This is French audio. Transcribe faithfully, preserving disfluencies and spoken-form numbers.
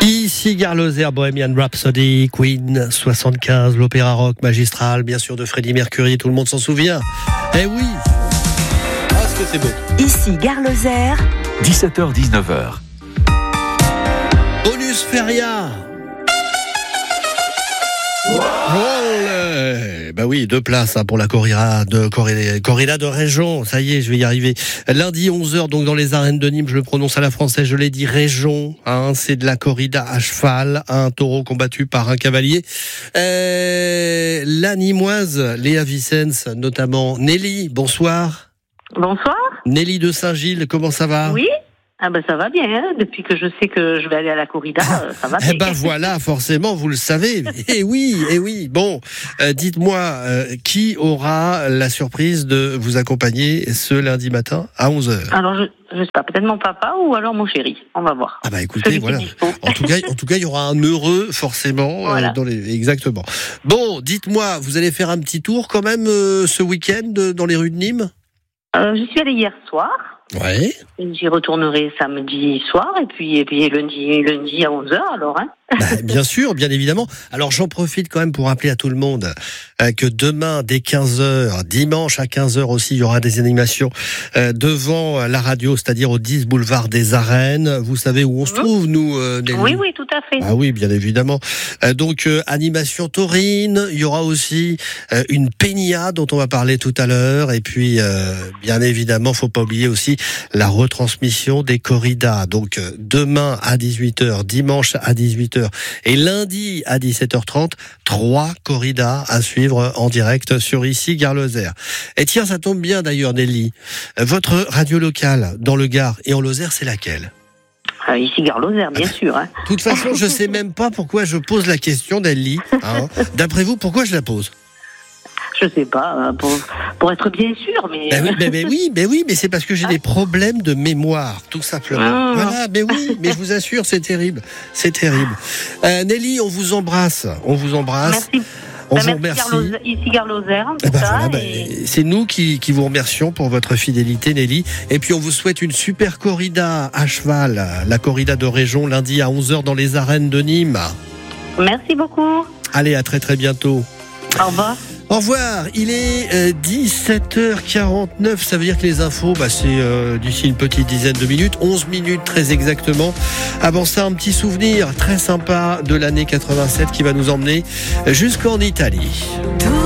Ici Gare Lozère, Bohemian Rhapsody, Queen, soixante-quinze, l'opéra rock magistral, bien sûr de Freddie Mercury, tout le monde s'en souvient. Eh oui. Ah, ce que c'est beau. Ici Gare Lozère, dix-sept heures dix-neuf heures. Bonus Feria. Olé. Bah oui, deux places hein, pour la corrida de, corrida, corrida de région. Ça y est, je vais y arriver. Lundi onze heures, donc dans les arènes de Nîmes, je le prononce à la française, je l'ai dit région. Hein, c'est de la corrida à cheval, un taureau combattu par un cavalier. Euh, la Nîmoise, Léa Vicens, notamment. Nelly, bonsoir. Bonsoir. Nelly de Saint-Gilles, comment ça va ? Oui. Ah ben ça va bien, hein. Depuis que je sais que je vais aller à la corrida, ça va bien. Eh ben voilà, forcément, vous le savez. Eh oui, eh oui. Bon, euh, dites-moi, euh, qui aura la surprise de vous accompagner ce lundi matin à onze heures ? Alors je, je sais pas, peut-être mon papa ou alors mon chéri. On va voir. Ah bah écoutez, voilà. En tout cas, en tout cas, il y aura un heureux forcément. Voilà. Euh, dans les... Exactement. Bon, dites-moi, vous allez faire un petit tour quand même euh, ce week-end euh, dans les rues de Nîmes ? Euh, j'y suis allée hier soir. Ouais. J'y retournerai samedi soir et puis et puis lundi lundi à onze heures alors hein. Bah, bien sûr, bien évidemment. Alors j'en profite quand même pour rappeler à tout le monde euh, que demain dès quinze heures, dimanche à quinze heures aussi, il y aura des animations euh, devant la radio, c'est-à-dire au dix boulevard des Arènes. Vous savez où on se trouve, nous, euh, Nelly ? Oui, oui, tout à fait. Ah oui, bien évidemment. Euh, donc euh, animation taurine, il y aura aussi euh, une peña dont on va parler tout à l'heure, et puis euh, bien évidemment, faut pas oublier aussi la retransmission des corridas. Donc euh, demain à dix-huit heures, dimanche à dix-huit heures et lundi à dix-sept heures trente, trois corridas à suivre en direct sur Ici Gare Lozère. Et tiens, ça tombe bien d'ailleurs, Nelly. Votre radio locale dans le Gard et en Lozère, c'est laquelle ? Euh, ici Gare Lozère, bien sûr. Hein. De toute façon, je sais même pas pourquoi je pose la question, Nelly. Hein. D'après vous, pourquoi je la pose ? Je sais pas, pour, pour être bien sûr, mais... Ben oui, ben, ben oui, ben oui, mais c'est parce que j'ai des problèmes de mémoire, tout simplement. Ah. Voilà, ben oui, mais je vous assure, c'est terrible, c'est terrible. Euh, Nelly, on vous embrasse, on vous embrasse. Merci. On Ben, vous merci remercie. Gare Lozère, ici Gare Lozère, en tout Eh ben cas, voilà, ben, et... c'est nous qui, qui vous remercions pour votre fidélité, Nelly. Et puis on vous souhaite une super corrida à cheval, la corrida de région, lundi à onze heures dans les arènes de Nîmes. Merci beaucoup. Allez, à très très bientôt. Au revoir. Au revoir, il est euh, dix-sept heures quarante-neuf, ça veut dire que les infos, bah, c'est euh, d'ici une petite dizaine de minutes, onze minutes très exactement. Avant ça, un petit souvenir très sympa de l'année quatre-vingt-sept qui va nous emmener jusqu'en Italie.